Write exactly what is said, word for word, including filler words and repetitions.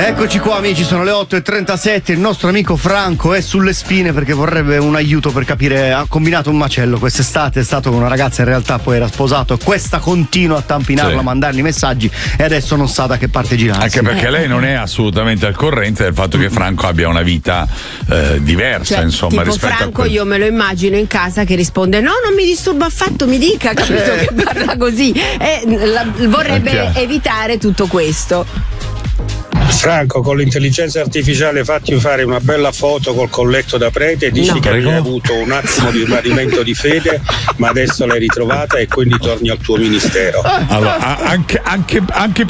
Eccoci qua amici, sono le otto e trentasette, il nostro amico Franco è sulle spine perché vorrebbe un aiuto per capire, ha combinato un macello quest'estate, è stato con una ragazza, in realtà poi era sposato e questa continua a tampinarla, sì. a mandargli messaggi e adesso non sa da che parte girarsi. Anche perché lei non è assolutamente al corrente del fatto che Franco abbia una vita eh, diversa, Cioè, insomma, tipo rispetto Franco a quel... io me lo immagino in casa che risponde no, non mi disturba affatto, mi dica, capito, che parla così e la, vorrebbe evitare tutto questo. Franco, con l'intelligenza artificiale fatti fare una bella foto col colletto da prete e dici No. che hai Prego. avuto un attimo di smarrimento di fede, ma adesso l'hai ritrovata e quindi torni al tuo ministero. Allora, a- anche, anche, anche